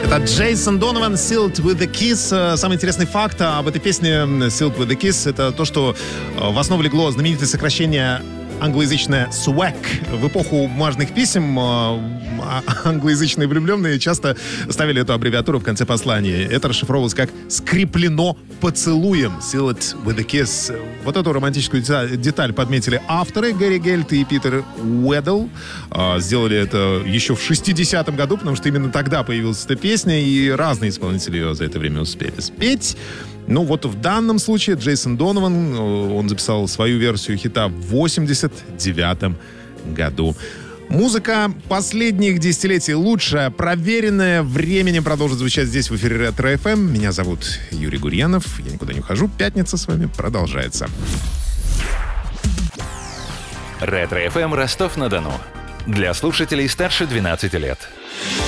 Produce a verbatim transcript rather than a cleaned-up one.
Это Джейсон Донован, Sealed with a Kiss. Самый интересный факт об этой песне Sealed with a Kiss — это то, что в основу легло знаменитое сокращение англоязычное swag. В эпоху бумажных писем англоязычные влюбленные часто ставили эту аббревиатуру в конце послания. Это расшифровывалось как «скреплено поцелуем». Sealed with a kiss. Вот эту романтическую деталь подметили авторы Гэри Гельт и Питер Уэддл. Сделали это еще в шестидесятом году, потому что именно тогда появилась эта песня, и разные исполнители ее за это время успели спеть. Ну вот в данном случае Джейсон Донован, он записал свою версию хита в восемьдесят девятом году. Музыка последних десятилетий лучшая, проверенная временем, продолжит звучать здесь в эфире Ретро эф эм. Меня зовут Юрий Гурьянов, я никуда не ухожу. Пятница с вами продолжается. Ретро эф эм Ростов-на-Дону. Для слушателей старше двенадцати лет.